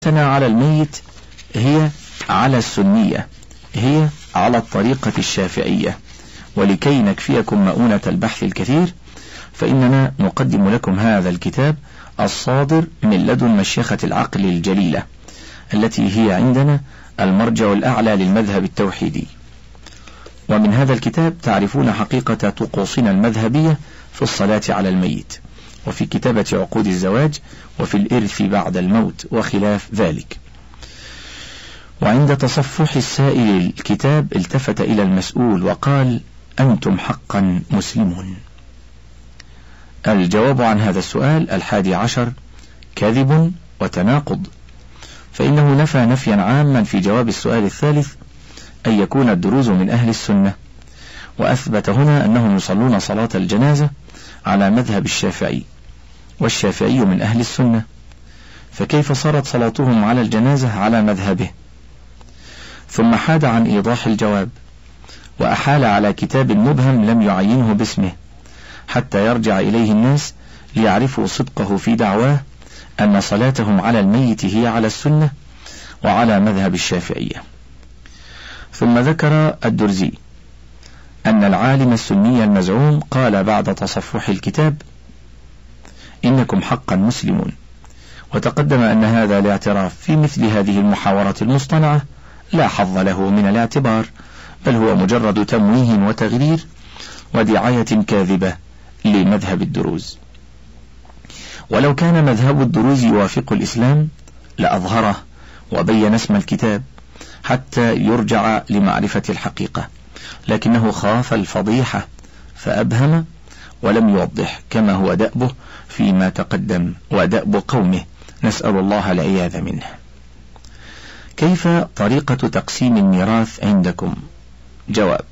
على الميت هي على السنية، هي على الطريقة الشافعية. ولكي نكفيكم مؤونة البحث الكثير فإننا نقدم لكم هذا الكتاب الصادر من لدن مشيخة العقل الجليلة التي هي عندنا المرجع الأعلى للمذهب التوحيدي. ومن هذا الكتاب تعرفون حقيقة طقوسنا المذهبية في الصلاة على الميت، وفي كتابة عقود الزواج، وفي الإرث بعد الموت وخلاف ذلك. وعند تصفح السائل الكتاب التفت إلى المسؤول وقال: أنتم حقا مسلمون. الجواب عن هذا السؤال 11 كذب وتناقض، فإنه نفى نفيا عاما في جواب السؤال الثالث أن يكون الدروز من أهل السنة، وأثبت هنا أنهم يصلون صلاة الجنازة على مذهب الشافعي، والشافعي من أهل السنة، فكيف صارت صلاتهم على الجنازة على مذهبه؟ ثم حاد عن إيضاح الجواب وأحال على كتاب مبهم لم يعينه باسمه حتى يرجع إليه الناس ليعرفوا صدقه في دعواه أن صلاتهم على الميت هي على السنة وعلى مذهب الشافعية. ثم ذكر الدرزي أن العالم السني المزعوم قال بعد تصفح الكتاب: إنكم حقا مسلمون. وتقدم أن هذا الاعتراف في مثل هذه المحاورة المصطنعة لا حظ له من الاعتبار، بل هو مجرد تمويه وتغرير ودعاية كاذبة لمذهب الدروز. ولو كان مذهب الدروز يوافق الإسلام لأظهره وبين اسم الكتاب حتى يرجع لمعرفة الحقيقة، لكنه خاف الفضيحة فأبهم ولم يوضح كما هو دأبه فيما تقدم ودأب قومه، نسأل الله العياذ منه. كيف طريقة تقسيم الميراث عندكم؟ جواب: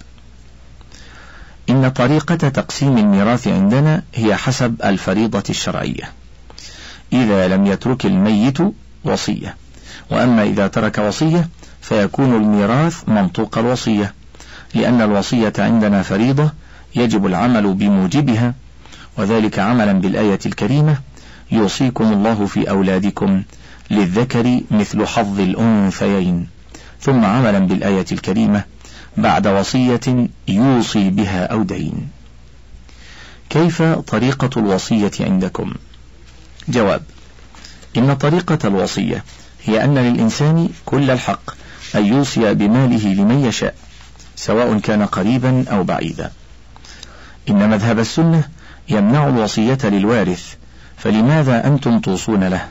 إن طريقة تقسيم الميراث عندنا هي حسب الفريضة الشرعية، إذا لم يترك الميت وصية، وأما إذا ترك وصية فيكون الميراث منطوق الوصية، لأن الوصية عندنا فريضة يجب العمل بموجبها، وذلك عملا بالآية الكريمة: يوصيكم الله في أولادكم للذكر مثل حظ الأنثيين، ثم عملا بالآية الكريمة بعد وصية يوصي بها أو دين. كيف طريقة الوصية عندكم؟ جواب: إن طريقة الوصية هي أن للإنسان كل الحق أن يوصي بماله لمن يشاء سواء كان قريبا أو بعيدا. إن مذهب السنة يمنع الوصية للوارث، فلماذا أنتم توصون له؟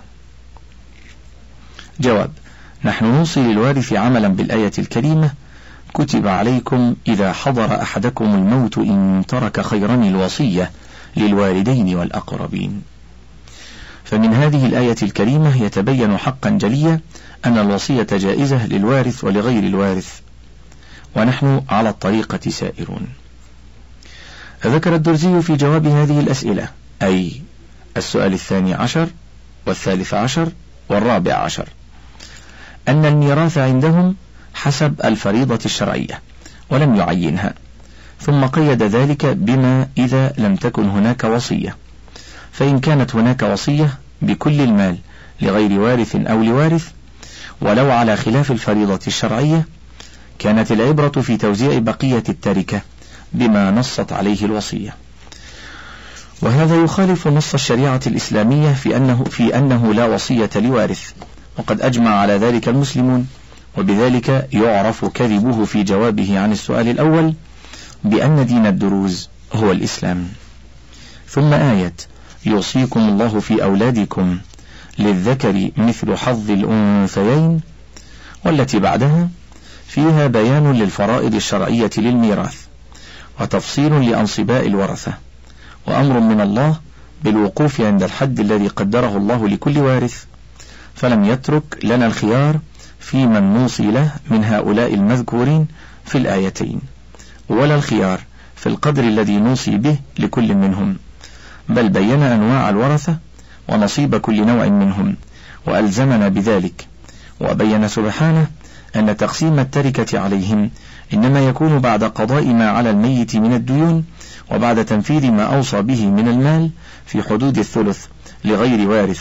جواب: نحن نوصي للوارث عملا بالآية الكريمة: كتب عليكم إذا حضر أحدكم الموت إن ترك خيرا الوصية للوالدين والأقربين. فمن هذه الآية الكريمة يتبين حقا جليا أن الوصية جائزة للوارث ولغير الوارث، ونحن على الطريقة سائرون. ذكر الدرزي في جواب هذه الأسئلة، أي السؤال 12 و13 و14، أن الميراث عندهم حسب الفريضة الشرعية ولم يعينها، ثم قيد ذلك بما إذا لم تكن هناك وصية، فإن كانت هناك وصية بكل المال لغير وارث أو لوارث ولو على خلاف الفريضة الشرعية، كانت العبرة في توزيع بقية التركة بما نصت عليه الوصية. وهذا يخالف نص الشريعة الإسلامية في أنه لا وصية لوارث، وقد أجمع على ذلك المسلمون، وبذلك يعرف كذبه في جوابه عن السؤال الأول بأن دين الدروز هو الإسلام. ثم آية يوصيكم الله في أولادكم للذكر مثل حظ الأنثيين والتي بعدها فيها بيان للفرائض الشرعية للميراث، وتفصيل لأنصباء الورثة، وأمر من الله بالوقوف عند الحد الذي قدره الله لكل وارث، فلم يترك لنا الخيار في من نوصي له من هؤلاء المذكورين في الآيتين، ولا الخيار في القدر الذي نوصي به لكل منهم، بل بين أنواع الورثة ونصيب كل نوع منهم وألزمنا بذلك، وبين سبحانه أن تقسيم التركة عليهم إنما يكون بعد قضاء ما على الميت من الديون، وبعد تنفيذ ما أوصى به من المال في حدود الثلث لغير وارث،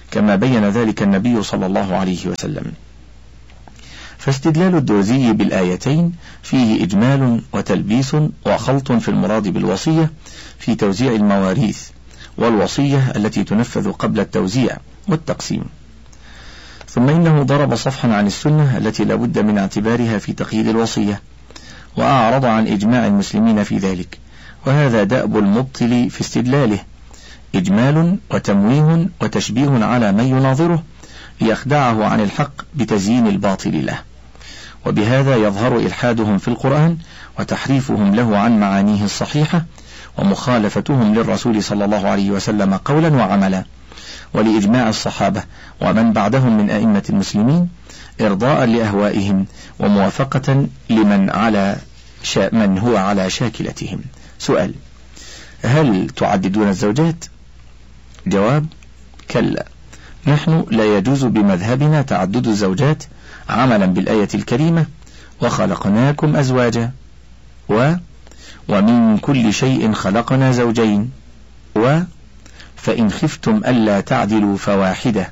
كما بين ذلك النبي صلى الله عليه وسلم. فاستدلال الدرزي بالآيتين فيه إجمال وتلبيس وخلط في المراد بالوصية في توزيع المواريث، والوصية التي تنفذ قبل التوزيع والتقسيم. ثم إنه ضرب صفحا عن السنة التي لا بد من اعتبارها في تقييد الوصية، وأعرض عن إجماع المسلمين في ذلك، وهذا دأب المبطل في استدلاله، إجمال وتمويه وتشبيه على من يناظره ليخدعه عن الحق بتزيين الباطل له، وبهذا يظهر إلحادهم في القرآن وتحريفهم له عن معانيه الصحيحة ومخالفتهم للرسول صلى الله عليه وسلم قولا وعملا ولإجماع الصحابة ومن بعدهم من أئمة المسلمين إرضاء لأهوائهم وموافقة من هو على شاكلتهم. سؤال: هل تعددون الزوجات؟ جواب: كلا، نحن لا يجوز بمذهبنا تعدد الزوجات عملا بالآية الكريمة وخلقناكم أزواجا، ومن كل شيء خلقنا زوجين، فإن خفتم ألا تعدلوا فواحدة،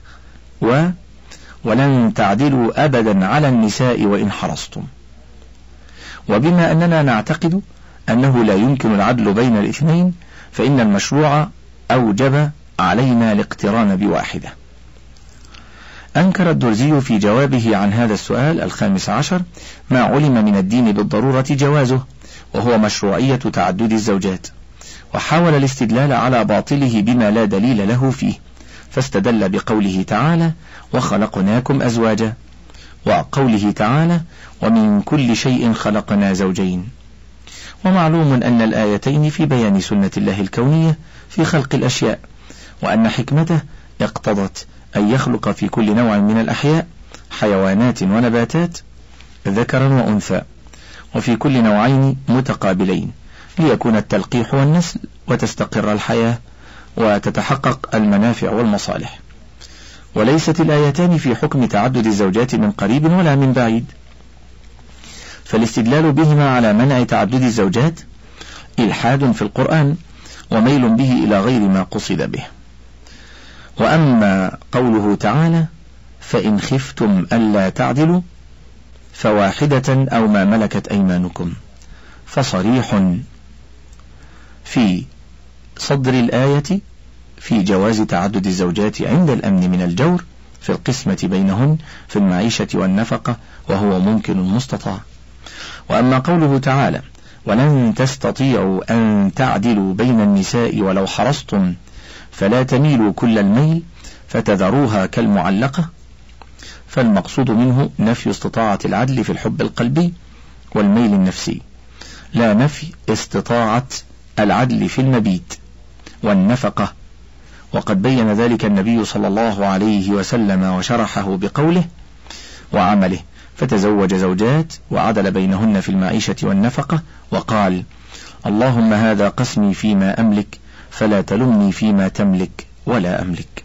ولن تعدلوا أبدا على النساء وإن حرصتم. وبما أننا نعتقد أنه لا يمكن العدل بين الاثنين، فإن المشروع أوجب علينا الاقتران بواحدة. أنكر الدرزي في جوابه عن هذا السؤال 15 ما علم من الدين بالضرورة جوازه، وهو مشروعية تعدد الزوجات، وحاول الاستدلال على باطله بما لا دليل له فيه، فاستدل بقوله تعالى: وخلقناكم أزواجا، وقوله تعالى: ومن كل شيء خلقنا زوجين. ومعلوم أن الآيتين في بيان سنة الله الكونية في خلق الأشياء، وأن حكمته اقتضت أن يخلق في كل نوع من الأحياء حيوانات ونباتات ذكرا وأنثى، وفي كل نوعين متقابلين، ليكون التلقيح والنسل وتستقر الحياة وتتحقق المنافع والمصالح. وليست الآيتان في حكم تعدد الزوجات من قريب ولا من بعيد، فالاستدلال بهما على منع تعدد الزوجات إلحاد في القرآن وميل به إلى غير ما قصد به. وأما قوله تعالى: فإن خفتم ألا تعدلوا فواحدة أو ما ملكت أيمانكم، فصريح في صدر الآية في جواز تعدد الزوجات عند الأمن من الجور في القسمة بينهن في المعيشة والنفقة، وهو ممكن مستطاع. وأما قوله تعالى: ولن تستطيعوا أن تعدلوا بين النساء ولو حرصتم فلا تميلوا كل الميل فتذروها كالمعلقة، فالمقصود منه نفي استطاعة العدل في الحب القلبي والميل النفسي، لا نفي استطاعة العدل في المبيت والنفقة. وقد بين ذلك النبي صلى الله عليه وسلم وشرحه بقوله وعمله: فتزوج زوجات وعدل بينهن في المعيشة والنفقة، وقال: اللهم هذا قسمي فيما أملك فلا تلمني فيما تملك ولا أملك.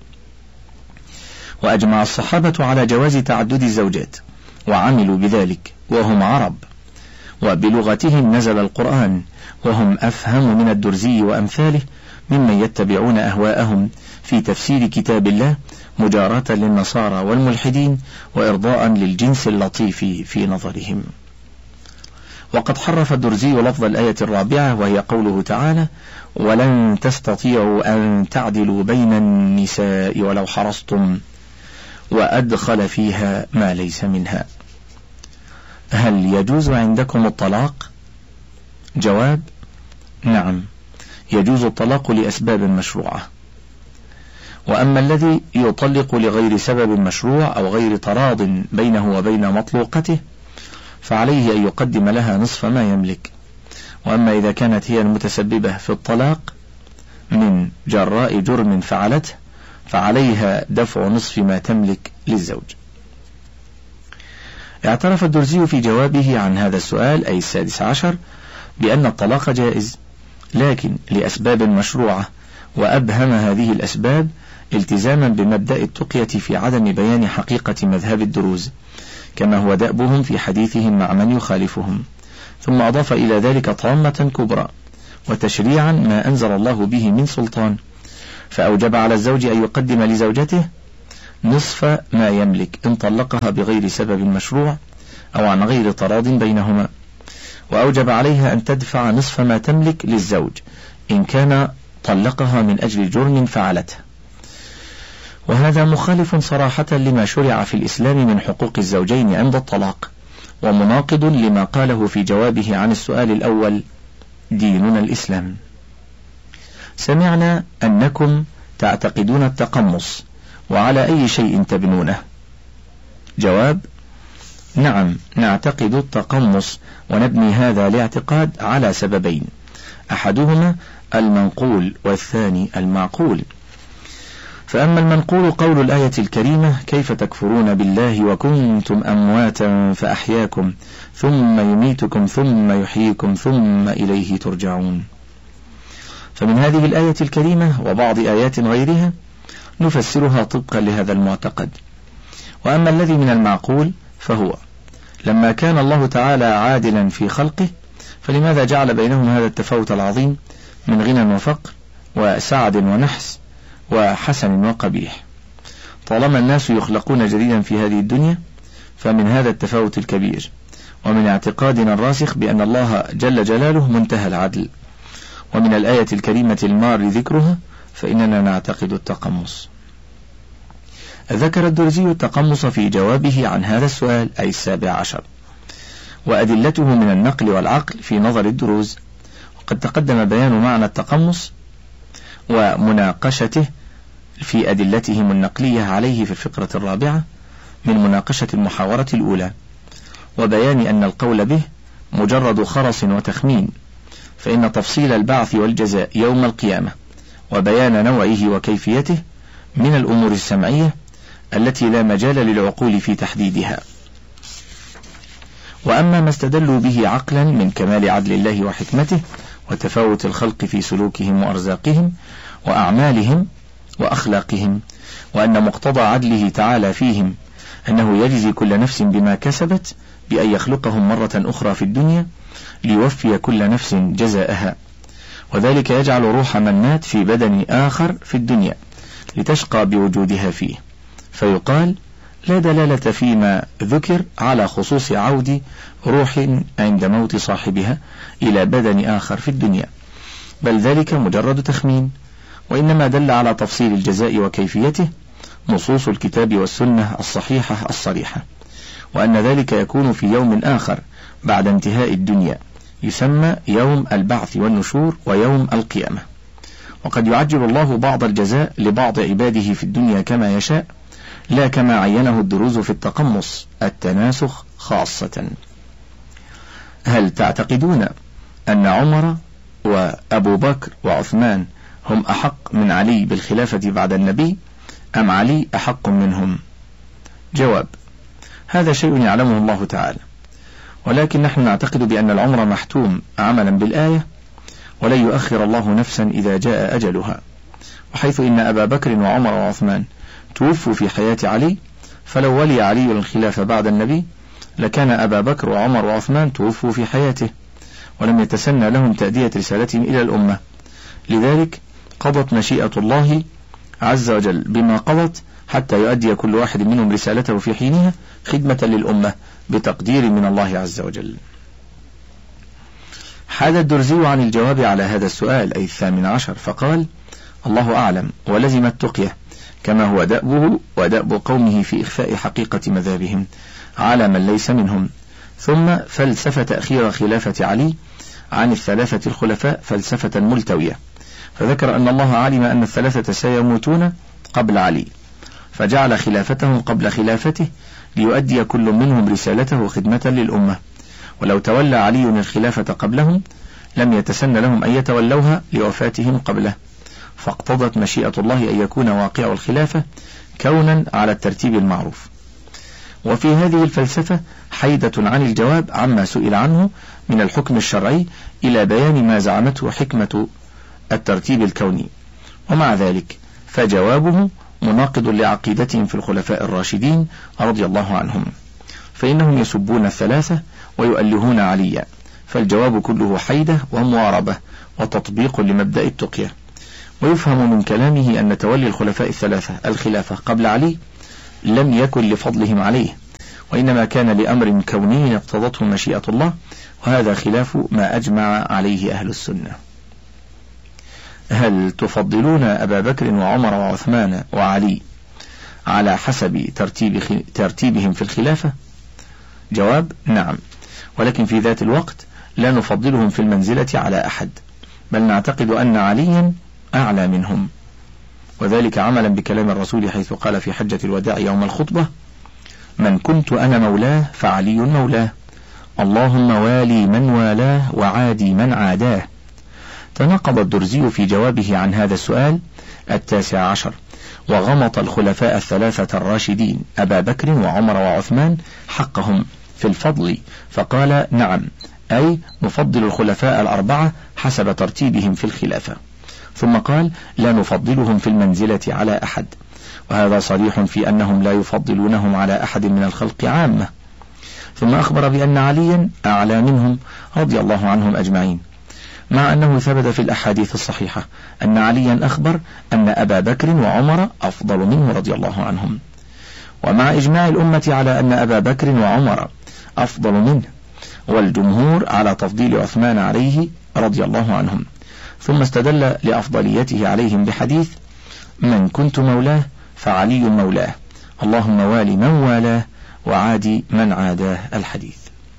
وأجمع الصحابة على جواز تعدد الزوجات وعملوا بذلك وهم عرب، وبلغتهم نزل القرآن، وهم أفهم من الدرزي وأمثاله ممن يتبعون أهواءهم في تفسير كتاب الله مجاراة للنصارى والملحدين وإرضاء للجنس اللطيف في نظرهم. وقد حرف الدرزي لفظ الآية 4 وهي قوله تعالى: ولن تستطيعوا أن تعدلوا بين النساء ولو حرصتم، وأدخل فيها ما ليس منها. هل يجوز عندكم الطلاق؟ جواب: نعم، يجوز الطلاق لأسباب مشروعة. وأما الذي يطلق لغير سبب مشروع أو غير تراض بينه وبين مطلوقته فعليه أن يقدم لها نصف ما يملك. وأما إذا كانت هي المتسببة في الطلاق من جراء جرم فعلته فعليها دفع نصف ما تملك للزوج. اعترف الدرزي في جوابه عن هذا السؤال أي 16 بأن الطلاق جائز، لكن لأسباب مشروعة، وأبهم هذه الأسباب التزاما بمبدأ التقية في عدم بيان حقيقة مذهب الدروز كما هو دأبهم في حديثهم مع من يخالفهم، ثم أضاف إلى ذلك طامة كبرى وتشريعا ما أنزل الله به من سلطان، فأوجب على الزوج أن يقدم لزوجته نصف ما يملك إن طلقها بغير سبب مشروع أو عن غير تراض بينهما، وأوجب عليها أن تدفع نصف ما تملك للزوج إن كان طلقها من أجل جرم فعلته. وهذا مخالف صراحة لما شرع في الإسلام من حقوق الزوجين عند الطلاق، ومناقض لما قاله في جوابه عن السؤال الأول: ديننا الإسلام. سمعنا أنكم تعتقدون التقمص، وعلى أي شيء تبنونه؟ جواب: نعم، نعتقد التقمص، ونبني هذا الاعتقاد على سببين: أحدهما المنقول والثاني المعقول. فأما المنقول قول الآية الكريمة: كيف تكفرون بالله وكنتم أمواتا فأحياكم ثم يميتكم ثم يحييكم ثم إليه ترجعون. فمن هذه الآية الكريمة وبعض آيات غيرها نفسرها طبقا لهذا المعتقد. وأما الذي من المعقول فهو: لما كان الله تعالى عادلا في خلقه، فلماذا جعل بينهم هذا التفاوت العظيم من غنى وفقر وسعد ونحس وحسن وقبيح؟ طالما الناس يخلقون جديدا في هذه الدنيا، فمن هذا التفاوت الكبير ومن اعتقادنا الراسخ بأن الله جل جلاله منتهى العدل، ومن الآية الكريمة المار ذكرها، فإننا نعتقد التقمص. ذكر الدرزي التقمص في جوابه عن هذا السؤال، أي 17، وأدلته من النقل والعقل في نظر الدروز. وقد تقدم بيان معنى التقمص ومناقشته في أدلتهم النقلية عليه في الفقرة الرابعة من مناقشة المحاورة الأولى، وبيان أن القول به مجرد خرص وتخمين، فإن تفصيل البعث والجزاء يوم القيامة وبيان نوعه وكيفيته من الأمور السمعية التي لا مجال للعقول في تحديدها. وأما ما استدلوا به عقلا من كمال عدل الله وحكمته وتفاوت الخلق في سلوكهم وأرزاقهم وأعمالهم وأخلاقهم، وأن مقتضى عدله تعالى فيهم أنه يجزي كل نفس بما كسبت بأن يخلقهم مرة أخرى في الدنيا ليوفي كل نفس جزاءها، وذلك يجعل روح من مات في بدن آخر في الدنيا لتشقى بوجودها فيه، فيقال: لا دلالة فيما ذكر على خصوص عود روح عند موت صاحبها إلى بدن آخر في الدنيا، بل ذلك مجرد تخمين، وإنما دل على تفصيل الجزاء وكيفيته نصوص الكتاب والسنة الصحيحة الصريحة، وأن ذلك يكون في يوم آخر بعد انتهاء الدنيا يسمى يوم البعث والنشور ويوم القيامة. وقد يعجل الله بعض الجزاء لبعض عباده في الدنيا كما يشاء، لا كما عينه الدروز في التقمص التناسخ خاصة. هل تعتقدون أن عمر وأبو بكر وعثمان هم أحق من علي بالخلافة بعد النبي، أم علي أحق منهم؟ جواب: هذا شيء يعلمه الله تعالى، ولكن نحن نعتقد بأن العمر محتوم عملا بالآية، ولن يؤخر الله نفسا إذا جاء أجلها، وحيث إن أبا بكر وعمر وعثمان توفوا في حياة علي، فلو ولي علي الخلافة بعد النبي لكان أبا بكر وعمر وعثمان توفوا في حياته، ولم يتسنى لهم تأدية رسالتهم إلى الأمة. لذلك قضت مشيئة الله عز وجل بما قضت حتى يؤدي كل واحد منهم رسالته في حينها خدمة للأمة بتقدير من الله عز وجل. حاد الدرزي عن الجواب على هذا السؤال، أي 18، فقال: الله أعلم، ولزم التقية كما هو دأبه ودأب قومه في إخفاء حقيقة مذهبهم على من ليس منهم. ثم فلسفة تأخير خلافة علي عن الثلاثة الخلفاء فلسفة ملتوية، فذكر أن الله علم أن الثلاثة سيموتون قبل علي، فجعل خلافتهم قبل خلافته ليؤدي كل منهم رسالته خدمة للأمة، ولو تولى علي الخلافة قبلهم لم يتسن لهم أن يتولوها لوفاتهم قبله، فاقتضت مشيئة الله أن يكون واقع الخلافة كونا على الترتيب المعروف. وفي هذه الفلسفة حيدة عن الجواب عما سئل عنه من الحكم الشرعي إلى بيان ما زعمته حكمة الترتيب الكوني، ومع ذلك فجوابه مناقض لعقيدتهم في الخلفاء الراشدين رضي الله عنهم، فإنهم يسبون الثلاثة ويؤلهون عليا، فالجواب كله حيدة ومواربة وتطبيق لمبدأ التقية. ويفهم من كلامه أن تولي الخلفاء الثلاثة الخلافة قبل علي لم يكن لفضلهم عليه، وإنما كان لأمر كوني اقتضته مشيئة الله، وهذا خلاف ما أجمع عليه أهل السنة. هل تفضلون أبا بكر وعمر وعثمان وعلي على حسب ترتيبهم في الخلافة؟ جواب: نعم، ولكن في ذات الوقت لا نفضلهم في المنزلة على أحد، بل نعتقد أن عليا أعلى منهم، وذلك عملا بكلام الرسول حيث قال في حجة الوداع يوم الخطبة: من كنت أنا مولاه فعلي مولاه، اللهم والي من والاه وعادي من عاداه. تناقض الدرزي في جوابه عن هذا السؤال 19، وغمط الخلفاء الثلاثة الراشدين أبا بكر وعمر وعثمان حقهم في الفضل، فقال: نعم، أي نفضل الخلفاء الأربعة حسب ترتيبهم في الخلافة، ثم قال: لا نفضلهم في المنزلة على أحد، وهذا صريح في أنهم لا يفضلونهم على أحد من الخلق عامة. ثم أخبر بأن عليا أعلى منهم رضي الله عنهم أجمعين، مع أنه ثبت في الأحاديث الصحيحة أن عليا أخبر أن أبا بكر وعمر أفضل منه رضي الله عنهم، ومع إجماع الأمة على أن أبا بكر وعمر أفضل منه، والجمهور على تفضيل عثمان عليه رضي الله عنهم، ثم استدل لأفضليته عليهم بحديث: من كنت مولاه فعلي مولاه، اللهم والي من والاه وعادي من عاداه، الحديث.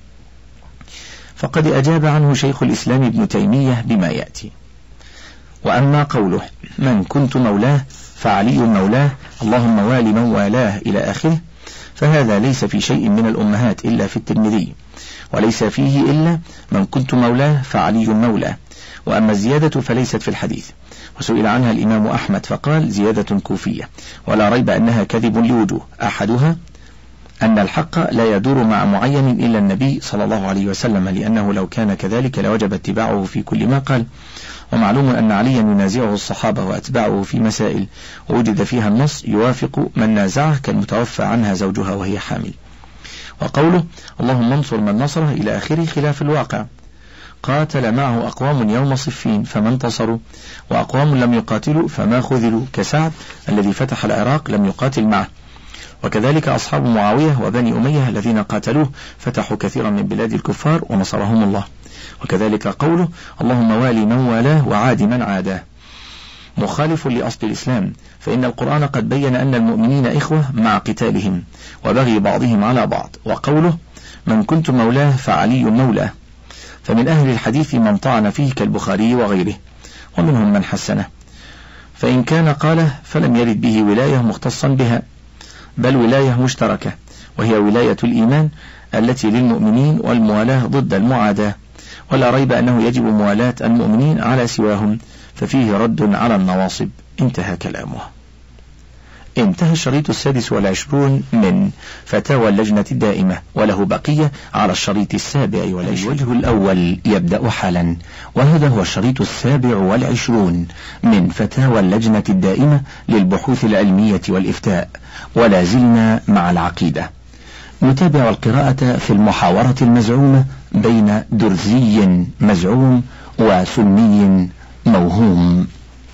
فقد أجاب عنه شيخ الإسلام ابن تيمية بما يأتي. وأما قوله: من كنت مولاه فعلي مولاه، اللهم والي من والاه إلى آخره، فهذا ليس في شيء من الأمهات إلا في الترمذي، وليس فيه إلا من كنت مولاه فعلي مولاه. وأما الزيادة فليست في الحديث، وسئل عنها الإمام أحمد فقال: زيادة كوفية، ولا ريب أنها كذب لوجوه. أحدها أن الحق لا يدور مع معين إلا النبي صلى الله عليه وسلم، لأنه لو كان كذلك لوجب اتباعه في كل ما قال. ومعلوم أن عليا ينازعه الصحابة وأتباعه في مسائل وجد فيها النص يوافق من نازعه كالمتوفى عنها زوجها وهي حامل. وقوله: اللهم انصر من نصره إلى آخره خلاف الواقع. قاتل معه أقوام يوم صفين فما انتصروا، وأقوام لم يقاتلوا فما خذلوا، كسعد الذي فتح العراق لم يقاتل معه، وكذلك أصحاب معاوية وبني أمية الذين قاتلوه فتحوا كثيرا من بلاد الكفار ونصرهم الله. وكذلك قوله: اللهم والي من والاه وعادي من عاداه، مخالف لأصل الإسلام، فإن القرآن قد بين أن المؤمنين إخوة مع قتالهم وبغي بعضهم على بعض. وقوله: من كنت مولاه فعلي مولاه، فمن أهل الحديث من طعن فيه كالبخاري وغيره، ومنهم من حسنه، فإن كان قاله فلم يرد به ولاية مختصا بها، بل ولاية مشتركة، وهي ولاية الإيمان التي للمؤمنين، والموالاة ضد المعاداة، ولا ريب أنه يجب موالاة المؤمنين على سواهم، ففيه رد على النواصب. انتهى كلامه. انتهى الشريط 26 من فتاوى اللجنة الدائمة، وله بقية على الشريط 27. الوجه الأول يبدأ حالا، وهذا هو الشريط 27 من فتاوى اللجنة الدائمة للبحوث العلمية والإفتاء، ولا زلنا مع العقيدة. نتابع القراءة في المحاورة المزعومة بين درزي مزعوم وسني موهوم.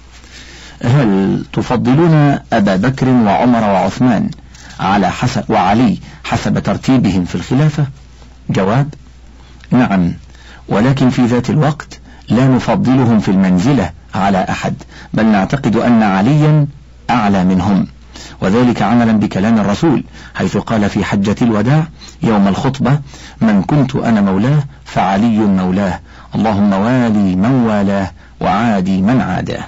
هل تفضلون أبا بكر وعمر وعثمان وعلي حسب ترتيبهم في الخلافة؟ جواب: نعم، ولكن في ذات الوقت لا نفضلهم في المنزلة على أحد، بل نعتقد أن عليا أعلى منهم، وذلك عملا بكلام الرسول حيث قال في حجة الوداع يوم الخطبة: من كنت أنا مولاه فعلي مولاه، اللهم والي من والاه وعادي من عاداه.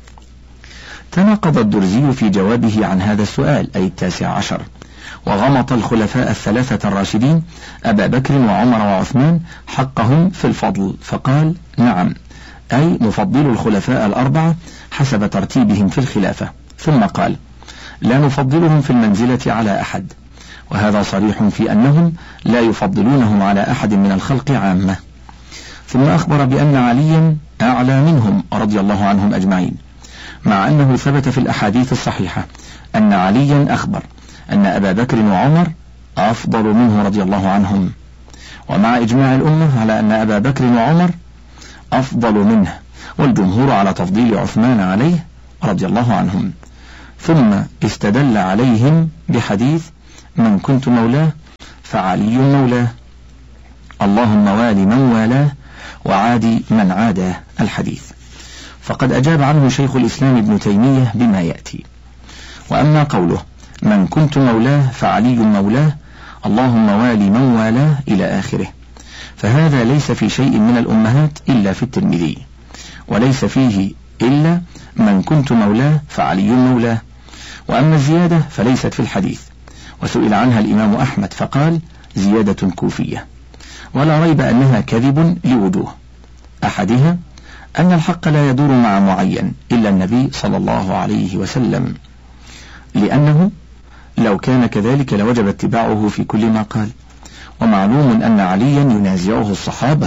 تناقض الدرزي في جوابه عن هذا السؤال أي 19، وغمط الخلفاء الثلاثة الراشدين أبا بكر وعمر وعثمان حقهم في الفضل، فقال: نعم، أي نفضل الخلفاء الأربعة حسب ترتيبهم في الخلافة، ثم قال: لا نفضلهم في المنزلة على أحد، وهذا صريح في أنهم لا يفضلونهم على أحد من الخلق عامة. ثم أخبر بأن عليا أعلى منهم رضي الله عنهم أجمعين، مع أنه ثبت في الأحاديث الصحيحة أن عليا أخبر أن أبا بكر وعمر أفضل منه رضي الله عنهم، ومع إجماع الأمة على أن أبا بكر وعمر أفضل منه، والجمهور على تفضيل عثمان عليه رضي الله عنهم. ثم استدل عليهم بحديث من كنت مولاه فعلي مولاه، اللهم وال من والاه وعادي من عاداه، الحديث. فقد أجاب عنه شيخ الإسلام ابن تيمية بما يأتي. وأما قوله من كنت مولاه فعلي مولاه، اللهم وال من والاه إلى آخره، فهذا ليس في شيء من الأمهات إلا في الترمذي، وليس فيه إلا من كنت مولاه فعلي مولاه. وأما الزيادة فليست في الحديث، وسئل عنها الإمام أحمد فقال زيادة كوفية، ولا ريب أنها كذب لوجوه. أحدها أن الحق لا يدور مع معين إلا النبي صلى الله عليه وسلم، لأنه لو كان كذلك لوجب اتباعه في كل ما قال، ومعلوم أن عليا ينازعه الصحابة،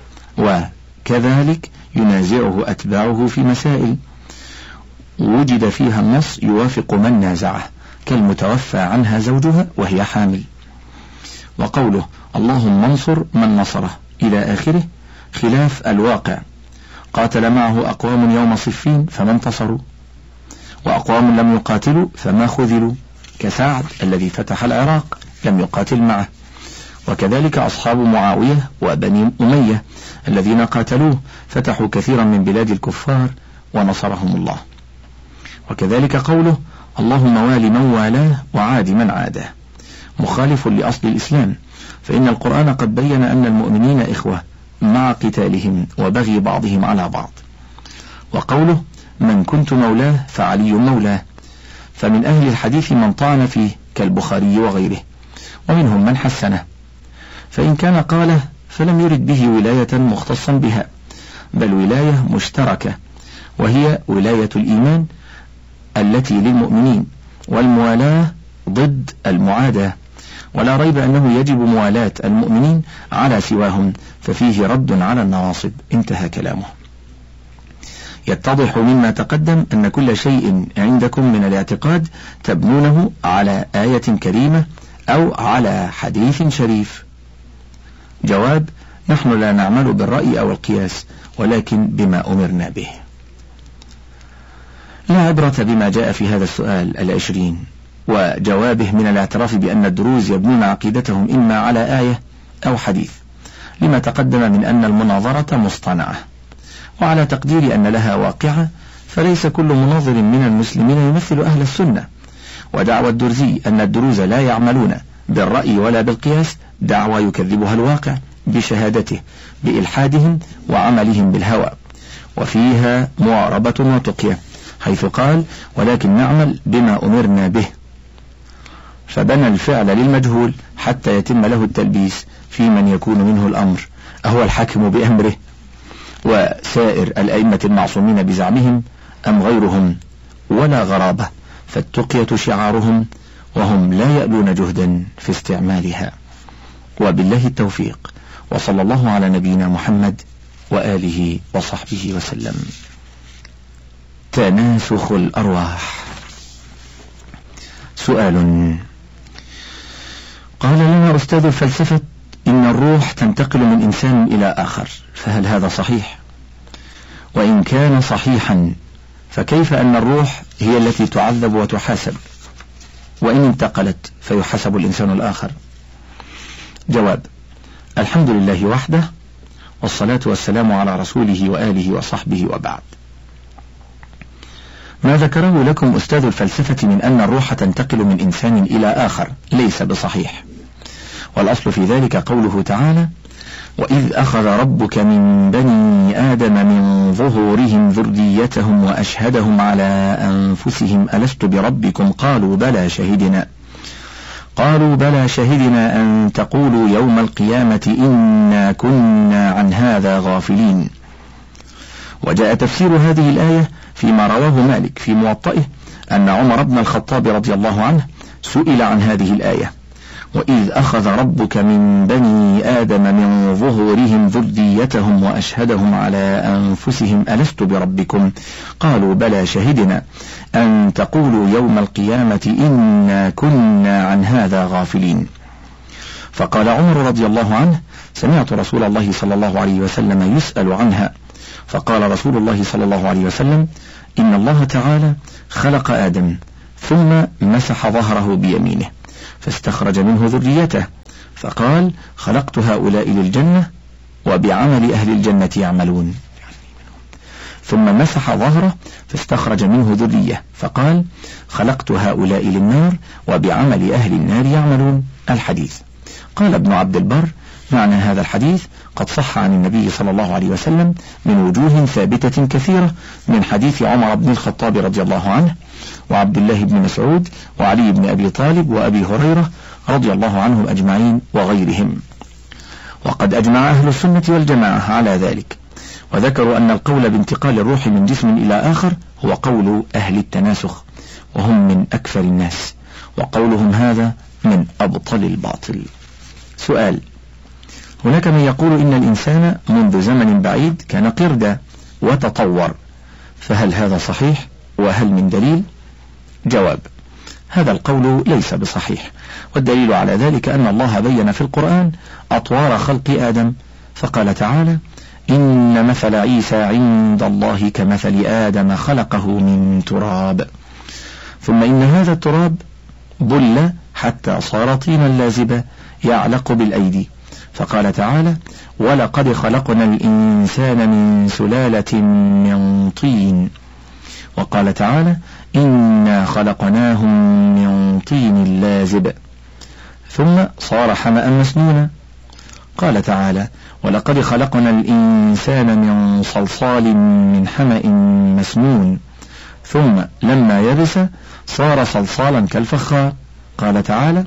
وكذلك ينازعه أتباعه في مسائل وجد فيها النص يوافق من نازعه، كالمتوفى عنها زوجها وهي حامل. وقوله اللهم انصر من نصره إلى آخره خلاف الواقع، قاتل معه أقوام يوم صفين فما انتصروا، وأقوام لم يقاتلوا فما خذلوا، كسعد الذي فتح العراق لم يقاتل معه، وكذلك أصحاب معاوية وبني أمية الذين قاتلوه فتحوا كثيرا من بلاد الكفار ونصرهم الله. وكذلك قوله اللهم وال من والاه وعاد من عاداه مخالف لأصل الإسلام، فإن القرآن قد بين أن المؤمنين إخوة مع قتالهم وبغي بعضهم على بعض. وقوله من كنت مولاه فعلي مولاه، فمن أهل الحديث من طعن فيه كالبخاري وغيره، ومنهم من حسنه، فإن كان قاله فلم يرد به ولاية مختصا بها، بل ولاية مشتركة، وهي ولاية الإيمان التي للمؤمنين، والموالاة ضد المعاداة، ولا ريب أنه يجب موالاة المؤمنين على سواهم، ففيه رد على النواصب. انتهى كلامه. يتضح مما تقدم أن كل شيء عندكم من الاعتقاد تبنونه على آية كريمة أو على حديث شريف. جواب: نحن لا نعمل بالرأي أو القياس، ولكن بما أمرنا به. لا عبرة بما جاء في هذا السؤال 20 وجوابه من الاعتراف بأن الدروز يبنون عقيدتهم إما على آية أو حديث، لما تقدم من أن المناظرة مصطنعة، وعلى تقدير أن لها واقعة، فليس كل مناظر من المسلمين يمثل أهل السنة. ودعوى الدرزي أن الدروز لا يعملون بالرأي ولا بالقياس دعوى يكذبها الواقع بشهادته بإلحادهم وعملهم بالهوى، وفيها معاربة وتقية، حيث قال ولكن نعمل بما أمرنا به، فبنى الفعل للمجهول حتى يتم له التلبيس في من يكون منه الأمر، أهو الحاكم بأمره وسائر الأئمة المعصومين بزعمهم أم غيرهم، ولا غرابة، فالتقية شعارهم وهم لا يألون جهدا في استعمالها. وبالله التوفيق، وصلى الله على نبينا محمد وآله وصحبه وسلم. تناسخ الأرواح. سؤال: قال لنا أستاذ الفلسفة إن الروح تنتقل من إنسان إلى آخر، فهل هذا صحيح؟ وإن كان صحيحا فكيف أن الروح هي التي تعذب وتحاسب، وإن انتقلت فيحاسب الإنسان الآخر؟ جواب: الحمد لله وحده، والصلاة والسلام على رسوله وآله وصحبه، وبعد. ما ذكره لكم أستاذ الفلسفة من أن الروح تنتقل من إنسان إلى آخر ليس بصحيح، والأصل في ذلك قوله تعالى: وإذ أخذ ربك من بني آدم من ظهورهم ذريتهم وأشهدهم على أنفسهم ألست بربكم قالوا بلى شهدنا أن تقولوا يوم القيامة إنا كنا عن هذا غافلين. وجاء تفسير هذه الآية فيما رواه مالك في موطئه أن عمر بن الخطاب رضي الله عنه سئل عن هذه الآية: وإذ أخذ ربك من بني آدم من ظهورهم ذريتهم وأشهدهم على أنفسهم ألست بربكم قالوا بلى شهدنا أن تقولوا يوم القيامة إنا كنا عن هذا غافلين. فقال عمر رضي الله عنه: سمعت رسول الله صلى الله عليه وسلم يسأل عنها، فقال رسول الله صلى الله عليه وسلم: إن الله تعالى خلق آدم ثم مسح ظهره بيمينه فاستخرج منه ذريته فقال: خلقت هؤلاء للجنة وبعمل أهل الجنة يعملون. ثم مسح ظهره فاستخرج منه ذرية فقال: خلقت هؤلاء للنار وبعمل أهل النار يعملون. الحديث. قال ابن عبد البر: معنى هذا الحديث قد صح عن النبي صلى الله عليه وسلم من وجوه ثابتة كثيرة، من حديث عمر بن الخطاب رضي الله عنه وعبد الله بن مسعود وعلي بن أبي طالب وأبي هريرة رضي الله عنهم أجمعين وغيرهم. وقد أجمع أهل السنة والجماعة على ذلك، وذكروا أن القول بانتقال الروح من جسم إلى آخر هو قول أهل التناسخ، وهم من أكثر الناس، وقولهم هذا من أبطل الباطل. سؤال: هناك من يقول إن الإنسان منذ زمن بعيد كان قردة وتطور، فهل هذا صحيح؟ وهل من دليل؟ جواب: هذا القول ليس بصحيح، والدليل على ذلك أن الله بين في القرآن أطوار خلق آدم، فقال تعالى: إن مثل عيسى عند الله كمثل آدم خلقه من تراب، ثم إن هذا التراب بل حتى صار طينا لازبا يعلق بالأيدي، فقال تعالى: ولقد خلقنا الإنسان من سلالة من طين، وقال تعالى: إنا خلقناهم من طين لازب، ثم صار حمأ مسنونا، قال تعالى: ولقد خلقنا الإنسان من صلصال من حمأ مسنون، ثم لما يبس صار صلصالا كالفخار، قال تعالى: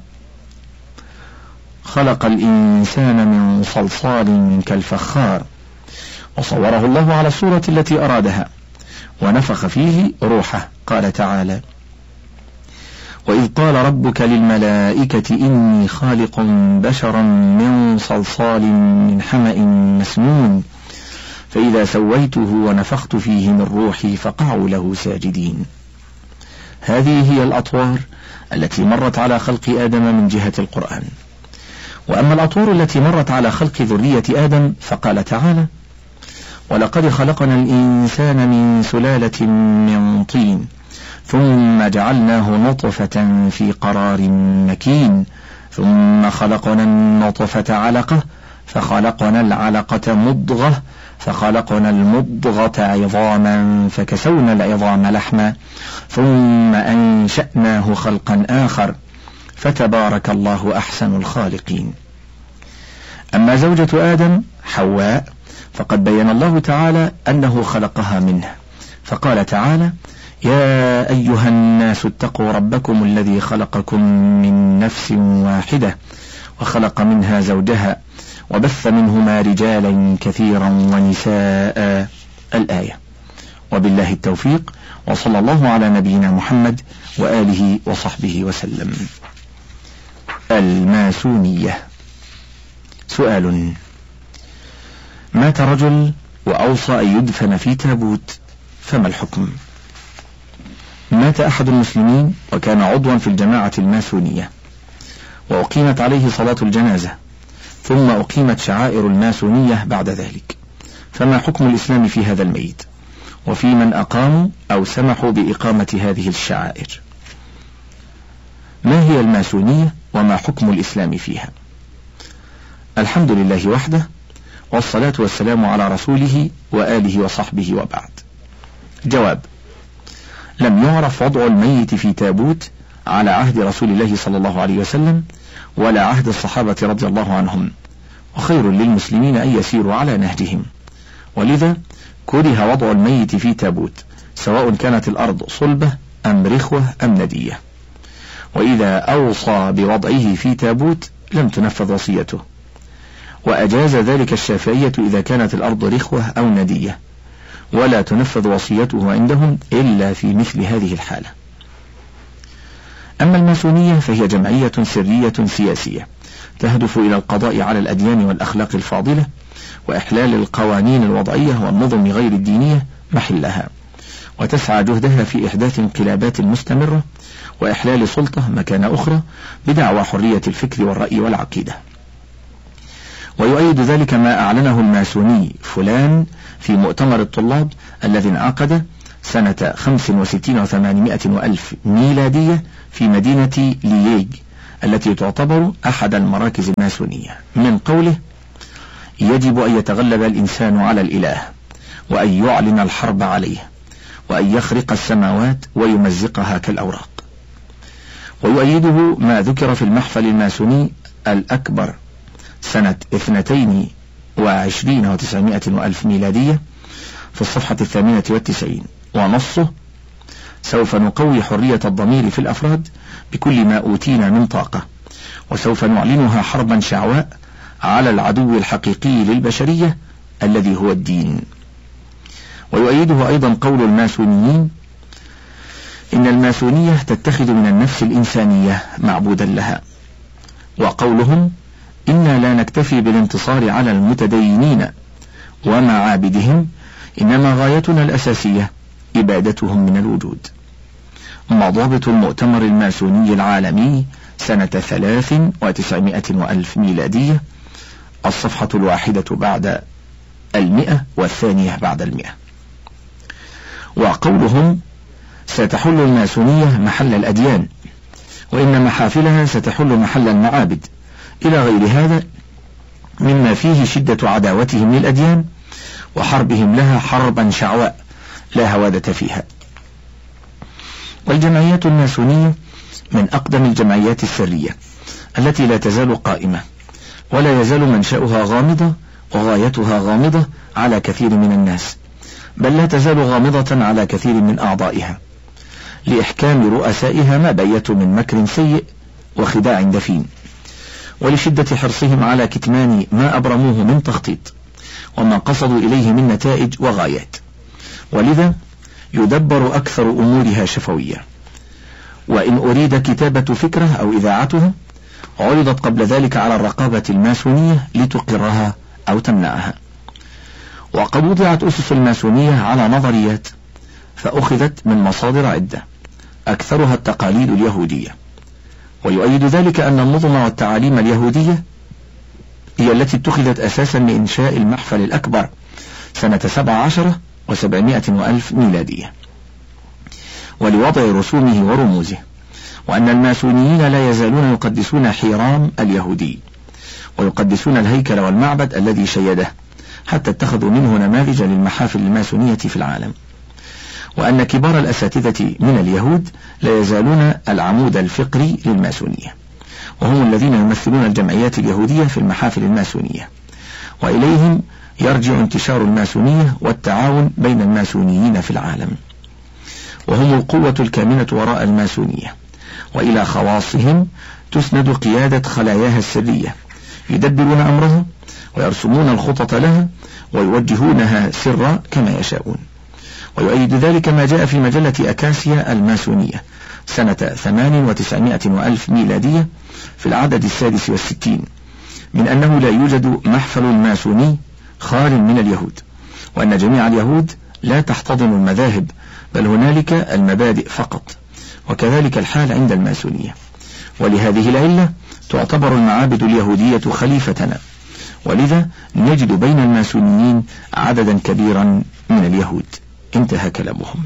خلق الإنسان من صلصال كالفخار، وصوره الله على الصورة التي أرادها ونفخ فيه روحه، قال تعالى: وإذ قال ربك للملائكة إني خالق بشرا من صلصال من حمأ مسنون، فإذا سويته ونفخت فيه من روحي فقعوا له ساجدين. هذه هي الأطوار التي مرت على خلق آدم من جهة القرآن. وأما الأطوار التي مرت على خلق ذرية آدم فقال تعالى: ولقد خلقنا الإنسان من سلالة من طين ثم جعلناه نطفة في قرار مكين ثم خلقنا النطفة علقة فخلقنا العلقة مضغة فخلقنا المضغة عظاما فكسونا العظام لحما ثم أنشأناه خلقا آخر فتبارك الله أحسن الخالقين. أما زوجة آدم حواء فقد بين الله تعالى أنه خلقها منه، فقال تعالى: يا أيها الناس اتقوا ربكم الذي خلقكم من نفس واحدة وخلق منها زوجها وبث منهما رجالا كثيرا ونساء. الآية. وبالله التوفيق، وصلى الله على نبينا محمد وآله وصحبه وسلم. الماسونية. سؤال: مات رجل وأوصى أن يدفن في تابوت، فما الحكم؟ مات أحد المسلمين وكان عضوا في الجماعة الماسونية، وأقيمت عليه صلاة الجنازة، ثم أقيمت شعائر الماسونية بعد ذلك، فما حكم الإسلام في هذا الميت، وفي من أقاموا أو سمحوا بإقامة هذه الشعائر؟ ما هي الماسونية وما حكم الإسلام فيها؟ الحمد لله وحده، والصلاة والسلام على رسوله وآله وصحبه، وبعد. جواب: لم يعرف وضع الميت في تابوت على عهد رسول الله صلى الله عليه وسلم ولا عهد الصحابة رضي الله عنهم، وخير للمسلمين أن يسيروا على نهجهم، ولذا كره وضع الميت في تابوت سواء كانت الأرض صلبة أم رخوة أم ندية، وإذا أوصى بوضعه في تابوت لم تنفذ وصيته، وأجاز ذلك الشافعية إذا كانت الأرض رخوة أو ندية، ولا تنفذ وصيته عندهم إلا في مثل هذه الحالة. أما الماسونية فهي جمعية سرية سياسية تهدف إلى القضاء على الأديان والأخلاق الفاضلة وإحلال القوانين الوضعية والنظم غير الدينية محلها، وتسعى جهدها في إحداث انقلابات مستمرة وإحلال سلطة مكان أخرى بدعوى حرية الفكر والرأي والعقيدة. ويؤيد ذلك ما أعلنه الماسوني فلان في مؤتمر الطلاب الذي انعقد سنة 65 و800 وألف ميلادية في مدينة لييج التي تعتبر أحد المراكز الماسونية، من قوله: يجب أن يتغلب الإنسان على الإله، وأن يعلن الحرب عليه، وأن يخرق السماوات ويمزقها كالأوراق. ويؤيده ما ذكر في المحفل الماسوني الأكبر سنة 22 و900 وألف ميلادية في الصفحة 98، ونصه: سوف نقوي حرية الضمير في الأفراد بكل ما أوتينا من طاقة، وسوف نعلنها حربا شعواء على العدو الحقيقي للبشرية الذي هو الدين. ويؤيده أيضا قول الماسونيين: إن الماسونية تتخذ من النفس الإنسانية معبودا لها. وقولهم: إنا لا نكتفي بالانتصار على المتدينين ومعابدهم، إنما غايتنا الأساسية إبادتهم من الوجود. مضابط المؤتمر الماسوني العالمي سنة 93 وألف ميلادية، الصفحة 1 بعد 100 والثانية بعد 100. وقولهم: ستحل الماسونية محل الأديان، وإن محافلها ستحل محل المعابد، إلى غير هذا مما فيه شدة عداوتهم للأديان وحربهم لها حربا شعواء لا هوادة فيها. والجمعيات الماسونية من أقدم الجمعيات السرية التي لا تزال قائمة، ولا يزال منشأها غامضة وغايتها غامضة على كثير من الناس، بل لا تزال غامضة على كثير من أعضائها، لإحكام رؤسائها ما بيتوا من مكر سيء وخداع دفين، ولشدة حرصهم على كتمان ما أبرموه من تخطيط وما قصدوا إليه من نتائج وغايات، ولذا يدبر أكثر أمورها شفوية. وإن أريد كتابة فكرة أو إذاعتها عرضت قبل ذلك على الرقابة الماسونية لتقرها أو تمنعها. وقد وضعت أسس الماسونية على نظريات فأخذت من مصادر عدة، أكثرها التقاليد اليهودية. ويؤيد ذلك أن النظم والتعاليم اليهودية هي التي اتخذت أساسا لإنشاء المحفل الأكبر سنة 17 و700 وألف ميلادية، ولوضع رسومه ورموزه، وأن الماسونيين لا يزالون يقدسون حيرام اليهودي، ويقدسون الهيكل والمعبد الذي شيده، حتى اتخذوا منه نماذج للمحافل الماسونية في العالم. وأن كبار الأساتذة من اليهود لا يزالون العمود الفقري للماسونية، وهم الذين يمثلون الجمعيات اليهودية في المحافل الماسونية، وإليهم يرجع انتشار الماسونية والتعاون بين الماسونيين في العالم، وهم القوة الكامنة وراء الماسونية. وإلى خواصهم تسند قيادة خلاياها السرية، يدبرون أمرها ويرسمون الخطط لها ويوجهونها سرا كما يشاءون. ويؤيد ذلك ما جاء في مجلة أكاسيا الماسونية سنة 98 وألف ميلادية في العدد 66 من أنه لا يوجد محفل ماسوني خال من اليهود، وأن جميع اليهود لا تحتضن المذاهب، بل هنالك المبادئ فقط، وكذلك الحال عند الماسونية. ولهذه العلة تعتبر المعابد اليهودية خليفتنا، ولذا نجد بين الماسونيين عددا كبيرا من اليهود. انتهى كلامهم.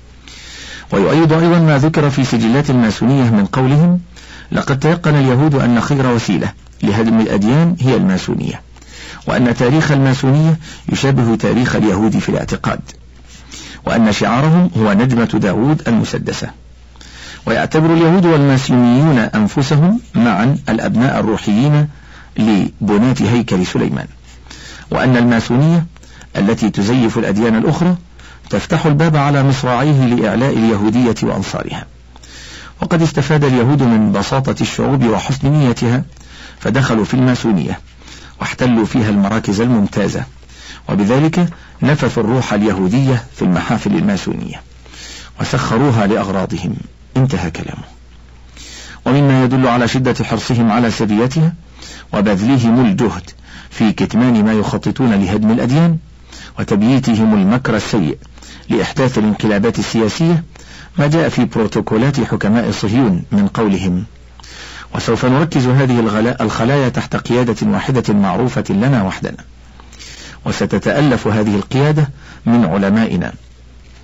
ويؤيد أيضا ما ذكر في سجلات الماسونية من قولهم: لقد تيقن اليهود أن خير وسيلة لهدم الأديان هي الماسونية، وأن تاريخ الماسونية يشابه تاريخ اليهود في الاعتقاد، وأن شعارهم هو نجمة داود المسدسة. ويعتبر اليهود والماسونيون أنفسهم معا الأبناء الروحيين لبناة هيكل سليمان، وأن الماسونية التي تزيف الأديان الأخرى تفتح الباب على مصراعيه لإعلاء اليهودية وأنصارها. وقد استفاد اليهود من بساطة الشعوب وحسن نيتها، فدخلوا في الماسونية واحتلوا فيها المراكز الممتازة، وبذلك نفثوا الروح اليهودية في المحافل الماسونية وسخروها لأغراضهم. انتهى كلامه. ومما يدل على شدة حرصهم على سريتها وبذلهم الجهد في كتمان ما يخططون لهدم الأديان وتبييتهم المكر السيء لإحداث الانقلابات السياسية، ما جاء في بروتوكولات حكماء صهيون من قولهم: وسوف نركز هذه الخلايا تحت قيادة واحدة معروفة لنا وحدنا، وستتألف هذه القيادة من علمائنا،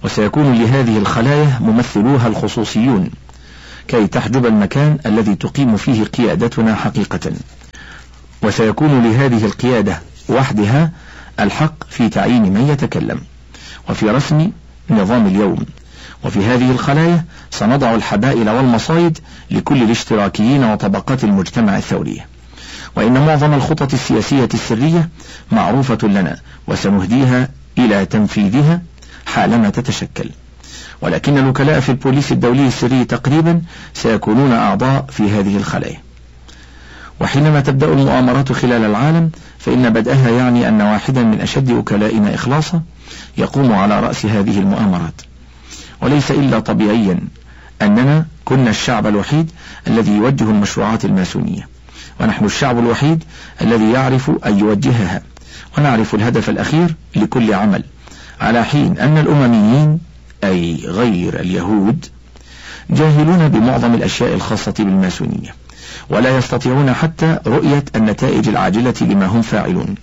وسيكون لهذه الخلايا ممثلوها الخصوصيون كي تحجب المكان الذي تقيم فيه قيادتنا حقيقة، وسيكون لهذه القيادة وحدها الحق في تعيين من يتكلم وفي رسم نظام اليوم. وفي هذه الخلايا سنضع الحبائل والمصايد لكل الاشتراكيين وطبقات المجتمع الثورية، وإن معظم الخطط السياسية السرية معروفة لنا وسنهديها إلى تنفيذها حالما تتشكل، ولكن الوكلاء في البوليس الدولي السري تقريبا سيكونون أعضاء في هذه الخلايا. وحينما تبدأ المؤامرات خلال العالم فإن بدأها يعني أن واحدا من أشد وكلائنا إخلاصا يقوم على رأس هذه المؤامرات، وليس إلا طبيعيا أننا كنا الشعب الوحيد الذي يوجه المشروعات الماسونية، ونحن الشعب الوحيد الذي يعرف أن يوجهها، ونعرف الهدف الأخير لكل عمل، على حين أن الأمميين أي غير اليهود جاهلون بمعظم الأشياء الخاصة بالماسونية، ولا يستطيعون حتى رؤية النتائج العاجلة لما هم فاعلون،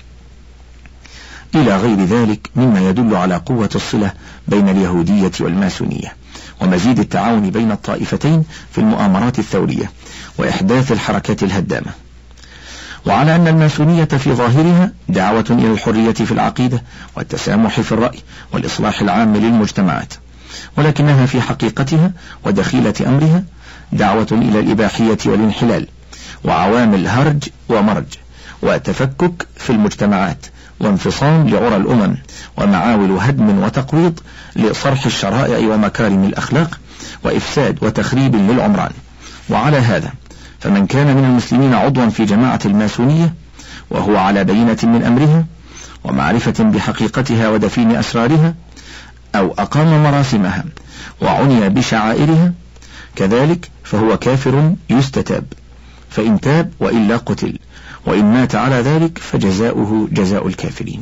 إلى غير ذلك مما يدل على قوة الصلة بين اليهودية والماسونية، ومزيد التعاون بين الطائفتين في المؤامرات الثورية وإحداث الحركات الهدامة. وعلى أن الماسونية في ظاهرها دعوة إلى الحرية في العقيدة والتسامح في الرأي والإصلاح العام للمجتمعات، ولكنها في حقيقتها ودخيلة أمرها دعوة إلى الإباحية والانحلال وعوامل هرج ومرج وتفكك في المجتمعات وانفصام لعرى الأمم ومعاول هدم وتقويض لصرح الشرائع ومكارم الأخلاق وإفساد وتخريب للعمران. وعلى هذا فمن كان من المسلمين عضوا في جماعة الماسونية وهو على بينة من أمرها ومعرفة بحقيقتها ودفين أسرارها، أو أقام مراسمها وعني بشعائرها، كذلك فهو كافر يستتاب، فإن تاب وإلا قتل، وإن مات على ذلك فجزاؤه جزاء الكافرين.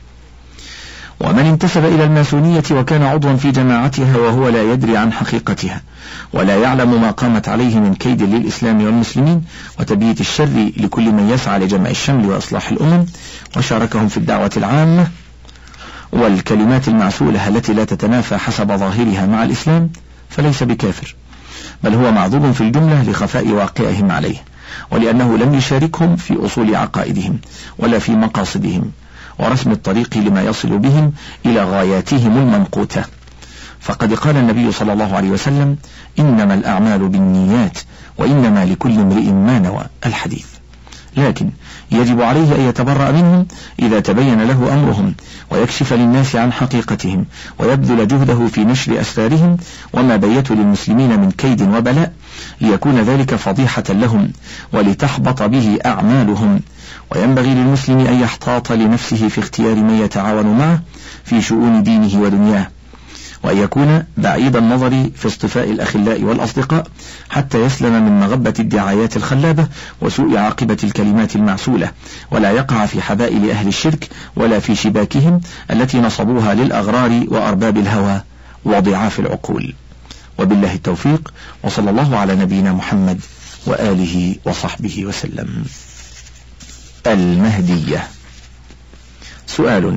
ومن انتسب إلى الماسونية وكان عضوا في جماعتها وهو لا يدري عن حقيقتها ولا يعلم ما قامت عليه من كيد للإسلام والمسلمين وتبييت الشر لكل من يسعى لجمع الشمل وإصلاح الأمم وشاركهم في الدعوة العامة والكلمات المعسولة التي لا تتنافى حسب ظاهرها مع الإسلام، فليس بكافر، بل هو معذور في الجملة لخفاء واقعهم عليه، ولأنه لم يشاركهم في أصول عقائدهم ولا في مقاصدهم ورسم الطريق لما يصل بهم إلى غاياتهم الممقوتة. فقد قال النبي صلى الله عليه وسلم: إنما الأعمال بالنيات وإنما لكل امرئ ما نوى، الحديث. لكن يجب عليه أن يتبرأ منهم إذا تبين له أمرهم ويكشف للناس عن حقيقتهم ويبذل جهده في نشر أسرارهم وما بيتوا للمسلمين من كيد وبلاء، ليكون ذلك فضيحة لهم ولتحبط به أعمالهم. وينبغي للمسلم أن يحتاط لنفسه في اختيار من يتعاون معه في شؤون دينه ودنياه، وأن يكون بعيد النظر في اصطفاء الأخلاء والأصدقاء حتى يسلم من مغبة الدعايات الخلابة وسوء عاقبة الكلمات المعسولة، ولا يقع في حبائل أهل الشرك ولا في شباكهم التي نصبوها للأغرار وأرباب الهوى وضعاف العقول. وبالله التوفيق، وصلى الله على نبينا محمد وآله وصحبه وسلم. المهدية. سؤال: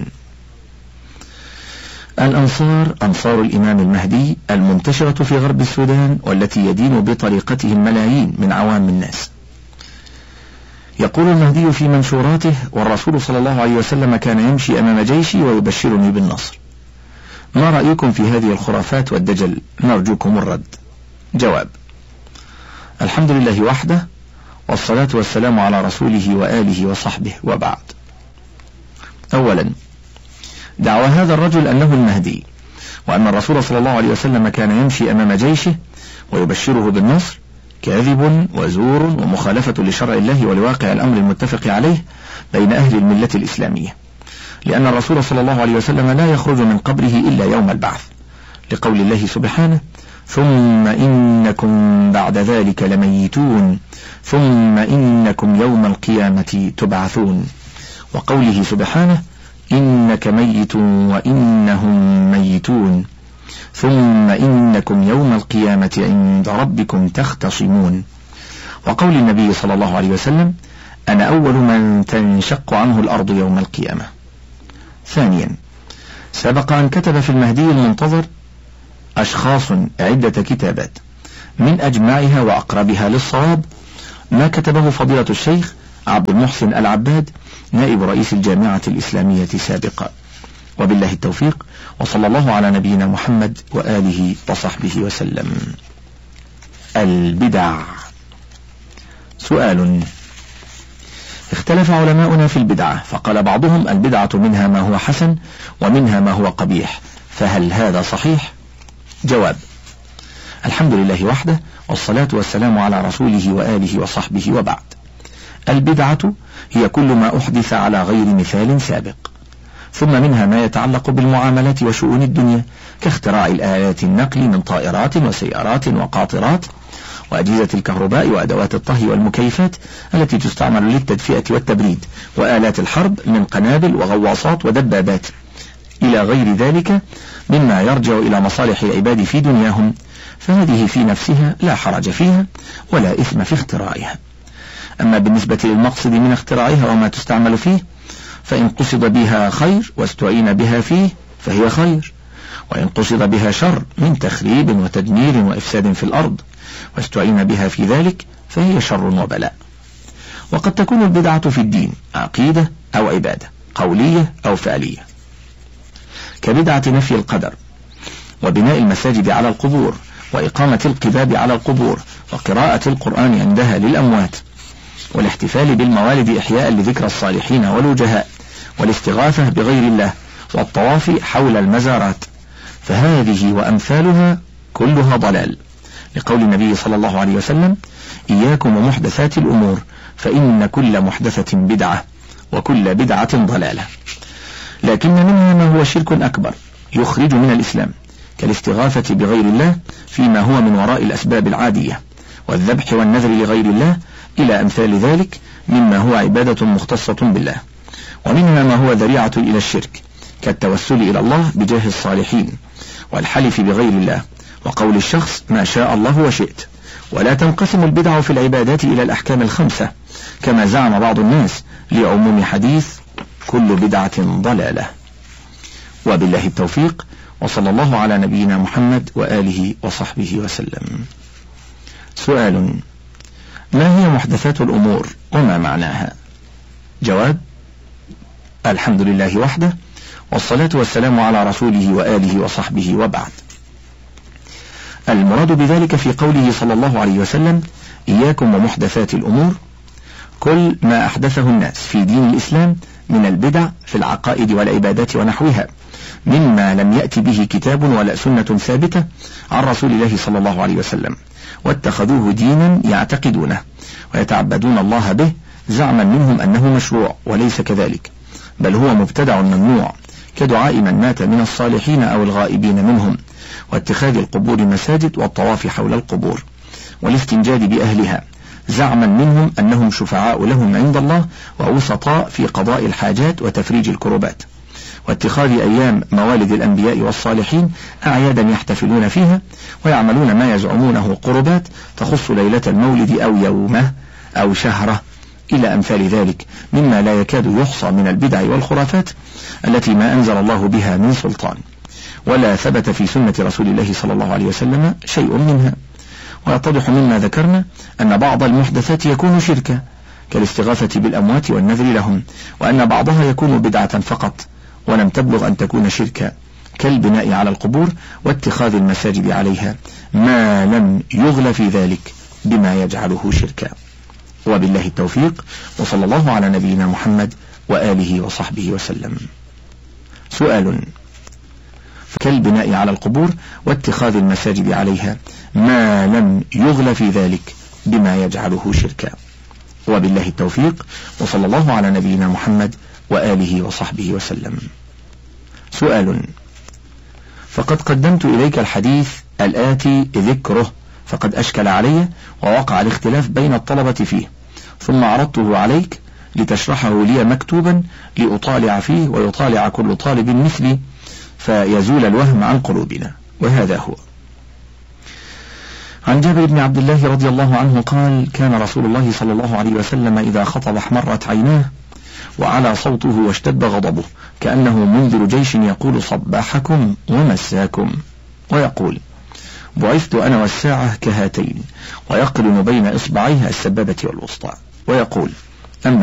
الأنصار أنصار الإمام المهدي المنتشرة في غرب السودان والتي يدين بطريقتهم ملايين من عوام الناس. يقول المهدي في منشوراته: والرسول صلى الله عليه وسلم كان يمشي أمام جيشي ويبشرني بالنصر. ما رأيكم في هذه الخرافات والدجل؟ نرجوكم الرد. جواب: الحمد لله وحده، والصلاة والسلام على رسوله وآله وصحبه، وبعد. أولا، دعوى هذا الرجل أنه المهدي وأن الرسول صلى الله عليه وسلم كان يمشي أمام جيشه ويبشره بالنصر كاذب وزور ومخالفة لشرع الله ولواقع الأمر المتفق عليه بين أهل الملة الإسلامية، لأن الرسول صلى الله عليه وسلم لا يخرج من قبره إلا يوم البعث، لقول الله سبحانه: ثم إنكم بعد ذلك لميتون ثم إنكم يوم القيامة تبعثون، وقوله سبحانه: إنك ميت وإنهم ميتون ثم إنكم يوم القيامة عند ربكم تختصمون، وقول النبي صلى الله عليه وسلم: أنا أول من تنشق عنه الأرض يوم القيامة. ثانيا، سبق أن كتب في المهدي المنتظر أشخاص عدة كتابات، من أجمعها وأقربها للصواب ما كتبه فضيلة الشيخ عبد المحسن العباد نائب رئيس الجامعة الإسلامية سابقا. وبالله التوفيق، وصلى الله على نبينا محمد وآله وصحبه وسلم. البدع. سؤال: اختلف علماؤنا في البدعة، فقال بعضهم البدعة منها ما هو حسن ومنها ما هو قبيح، فهل هذا صحيح؟ جواب: الحمد لله وحده، والصلاة والسلام على رسوله وآله وصحبه، وبعد. البدعة هي كل ما أحدث على غير مثال سابق، ثم منها ما يتعلق بالمعاملات وشؤون الدنيا، كاختراع الآلات النقل من طائرات وسيارات وقاطرات وأجهزة الكهرباء وأدوات الطهي والمكيفات التي تستعمل للتدفئة والتبريد، وآلات الحرب من قنابل وغواصات ودبابات، إلى غير ذلك مما يرجع إلى مصالح العباد في دنياهم، فهذه في نفسها لا حرج فيها ولا إثم في اختراعها. أما بالنسبة للمقصد من اختراعها وما تستعمل فيه، فإن قصد بها خير واستعين بها فيه فهي خير، وإن قصد بها شر من تخريب وتدمير وإفساد في الأرض واستعين بها في ذلك فهي شر وبلاء. وقد تكون البدعة في الدين عقيدة أو عبادة قولية أو فعلية، كبدعة نفي القدر، وبناء المساجد على القبور، وإقامة القباب على القبور، وقراءة القرآن عندها للأموات، والاحتفال بالموالد إحياء لذكر الصالحين والوجهاء، والاستغاثة بغير الله، والطواف حول المزارات، فهذه وأمثالها كلها ضلال، لقول النبي صلى الله عليه وسلم: إياكم ومحدثات الأمور فإن كل محدثة بدعة وكل بدعة ضلالة. لكن منها ما هو شرك أكبر يخرج من الإسلام، كالاستغاثة بغير الله فيما هو من وراء الأسباب العادية، والذبح والنذر لغير الله، إلى أمثال ذلك مما هو عبادة مختصة بالله. ومنها ما هو ذريعة إلى الشرك، كالتوسل إلى الله بجاه الصالحين، والحلف بغير الله، وقول الشخص ما شاء الله وشئت. ولا تنقسم البدع في العبادات إلى الأحكام الخمسة كما زعم بعض الناس، لعموم حديث كل بدعة ضلالة. وبالله التوفيق، وصلى الله على نبينا محمد وآله وصحبه وسلم. سؤال: ما هي محدثات الأمور وما معناها؟ جواب: الحمد لله وحده، والصلاة والسلام على رسوله وآله وصحبه، وبعد. المراد بذلك في قوله صلى الله عليه وسلم: إياكم ومحدثات الأمور، كل ما أحدثه الناس في دين الإسلام من البدع في العقائد والعبادات ونحوها، مما لم يأتي به كتاب ولا سنة ثابتة عن رسول الله صلى الله عليه وسلم، واتخذوه دينا يعتقدونه ويتعبدون الله به، زعما منهم أنه مشروع وليس كذلك، بل هو مبتدع ممنوع، كدعاء من مات من الصالحين أو الغائبين منهم، واتخاذ القبور مساجد، والطواف حول القبور، والاستنجاد بأهلها، زعما منهم أنهم شفعاء لهم عند الله ووسطاء في قضاء الحاجات وتفريج الكربات، واتخاذ أيام موالد الأنبياء والصالحين أعيادا يحتفلون فيها، ويعملون ما يزعمونه قربات تخص ليلة المولد أو يومه أو شهره، إلى أمثال ذلك مما لا يكاد يحصى من البدع والخرافات التي ما أنزل الله بها من سلطان، ولا ثبت في سنة رسول الله صلى الله عليه وسلم شيء منها. ويتضح مما ذكرنا أن بعض المحدثات يكون شركا، كالاستغاثة بالأموات والنذر لهم، وأن بعضها يكون بدعة فقط ولم تبلغ أن تكون شركا، كالبناء على القبور واتخاذ المساجد عليها، ما لم يغل في ذلك بما يجعله شركا. وبالله التوفيق، وصلى الله على نبينا محمد وآله وصحبه وسلم. سؤال: كالبناء على القبور واتخاذ المساجد عليها، ما لم يغل في ذلك بما يجعله شركا. وبالله التوفيق، وصلى الله على نبينا محمد وآله وصحبه وسلم. سؤال: فقد قدمت إليك الحديث الآتي ذكره، فقد أشكل علي ووقع الاختلاف بين الطلبة فيه، ثم عرضته عليك لتشرحه لي مكتوبا لأطالع فيه ويطالع كل طالب مثلي، فيزول الوهم عن قلوبنا. وهذا هو: عن جابر بن عبد الله رضي الله عنه قال: كان رسول الله صلى الله عليه وسلم إذا خطب احمرت عيناه وعلى صوته واشتد غضبه، كأنه منذر جيش يقول: صباحكم ومساكم، ويقول: بعثت أنا والساعة كهاتين، ويقرن بين إصبعيها السبابة والوسطى، ويقول: